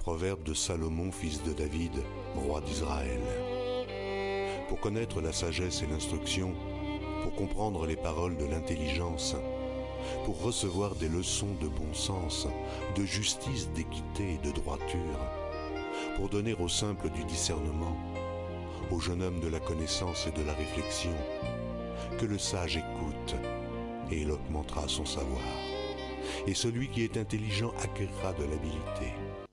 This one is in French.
Proverbe de Salomon, fils de David, roi d'Israël. Pour connaître la sagesse et l'instruction, pour comprendre les paroles de l'intelligence, pour recevoir des leçons de bon sens, de justice, d'équité et de droiture, pour donner au simple du discernement, au jeune homme de la connaissance et de la réflexion, que le sage écoute, et il augmentera son savoir, et celui qui est intelligent acquérera de l'habileté.